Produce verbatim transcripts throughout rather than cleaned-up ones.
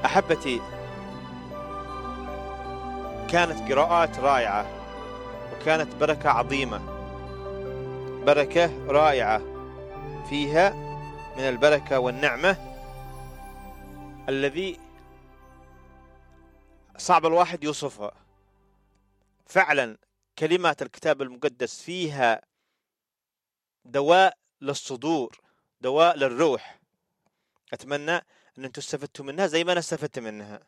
أحبتي، كانت قراءات رائعة وكانت بركة عظيمة، بركة رائعة فيها من البركة والنعمة الذي صعب الواحد يوصفها. فعلا كلمات الكتاب المقدس فيها دواء للصدور، دواء للروح. أتمنى أن أنتم استفدتوا منها زي ما أنا استفدت منها.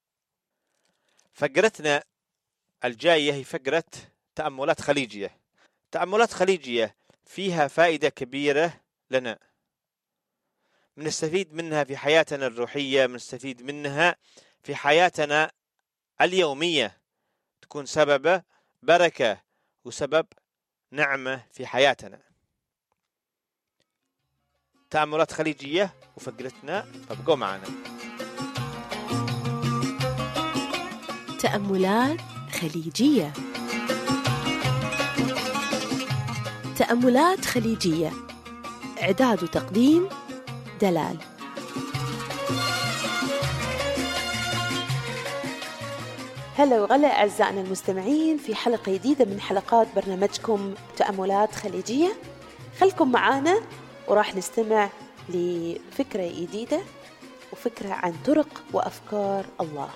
فقرتنا الجاية هي فقرة تأملات خليجية. تأملات خليجية فيها فائدة كبيرة لنا، بنستفيد منها في حياتنا الروحية، بنستفيد منها في حياتنا اليومية، تكون سبب بركة وسبب نعمة في حياتنا. تأملات خليجية وفقرتنا، فابقوا معنا. تأملات خليجية. تأملات خليجية، إعداد وتقديم دلال. هلا وغلا أعزائنا المستمعين في حلقة جديدة من حلقات برنامجكم تأملات خليجية. خلكم معانا وراح نستمع لفكرة جديدة وفكرة عن طرق وأفكار الله.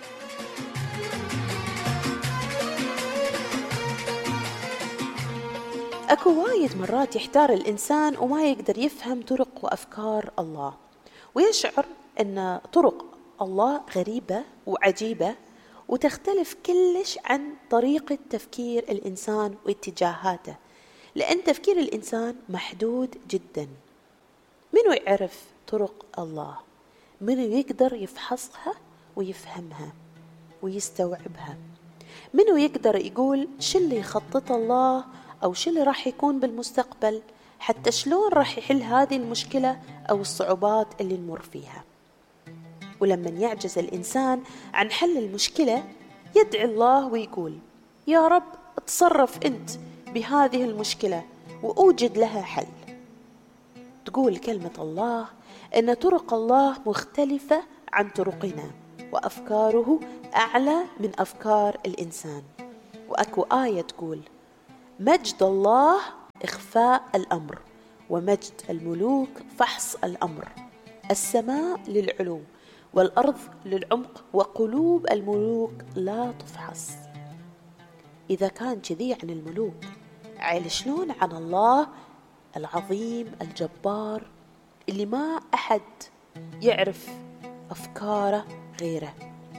أكو وايد مرات يحتار الإنسان وما يقدر يفهم طرق وأفكار الله، ويشعر أن طرق الله غريبة وعجيبة وتختلف كلش عن طريقة تفكير الإنسان واتجاهاته، لأن تفكير الإنسان محدود جدا. منو يعرف طرق الله؟ منو يقدر يفحصها ويفهمها ويستوعبها؟ منو يقدر يقول شو اللي يخطط الله أو شو اللي راح يكون بالمستقبل، حتى شلون راح يحل هذه المشكلة أو الصعوبات اللي نمر فيها؟ ولما يعجز الإنسان عن حل المشكلة يدعي الله ويقول يا رب اتصرف أنت بهذه المشكلة وأوجد لها حل. تقول كلمة الله أن طرق الله مختلفة عن طرقنا، وأفكاره أعلى من أفكار الإنسان. وأكو آية تقول مجد الله إخفاء الأمر، ومجد الملوك فحص الأمر. السماء للعلو والأرض للعمق، وقلوب الملوك لا تفحص. إذا كان كذي عن الملوك، عيل شلون عن الله العظيم الجبار اللي ما أحد يعرف أفكاره غيره؟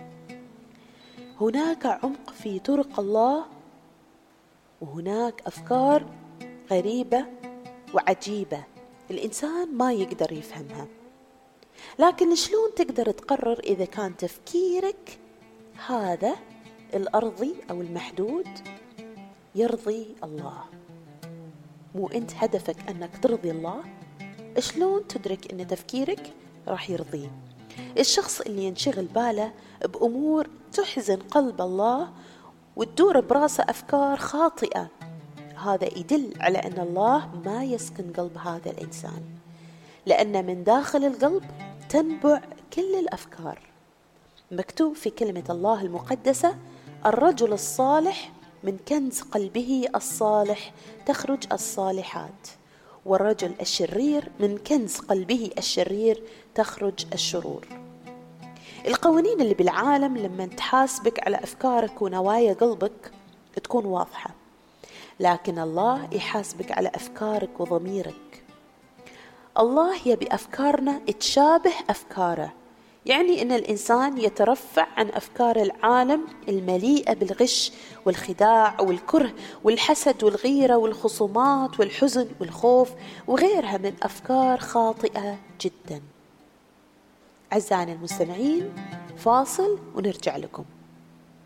هناك عمق في طرق الله، وهناك أفكار غريبة وعجيبة الإنسان ما يقدر يفهمها. لكن شلون تقدر تقرر إذا كان تفكيرك هذا الأرضي أو المحدود يرضي الله؟ مو أنت هدفك أنك ترضي الله؟ شلون تدرك أن تفكيرك راح يرضيه؟ الشخص اللي ينشغل باله بأمور تحزن قلب الله وتدور براسه أفكار خاطئة، هذا يدل على أن الله ما يسكن قلب هذا الإنسان، لأن من داخل القلب تنبع كل الأفكار. مكتوب في كلمة الله المقدسة الرجل الصالح من كنز قلبه الصالح تخرج الصالحات، والرجل الشرير من كنز قلبه الشرير تخرج الشرور. القوانين اللي بالعالم لما تحاسبك على أفكارك ونوايا قلبك تكون واضحة، لكن الله يحاسبك على أفكارك وضميرك. الله يبي أفكارنا تشابه أفكاره، يعني أن الإنسان يترفع عن أفكار العالم المليئة بالغش والخداع والكره والحسد والغيرة والخصومات والحزن والخوف وغيرها من أفكار خاطئة جدا. أعزائنا المستمعين، فاصل ونرجع لكم.